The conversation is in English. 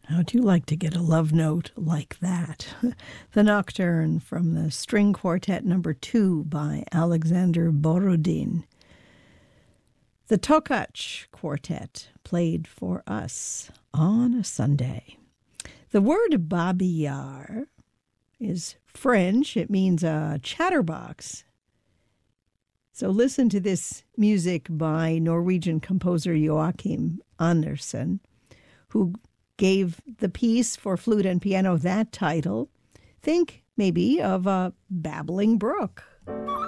How'd you like to get a love note like that? The Nocturne from the String Quartet number 2 by Alexander Borodin. The Tokach Quartet played for us on a Sunday. The word babiyar is French. It means a chatterbox. So listen to this music by Norwegian composer Joachim Andersen, who gave the piece for flute and piano that title. Think maybe of a babbling brook.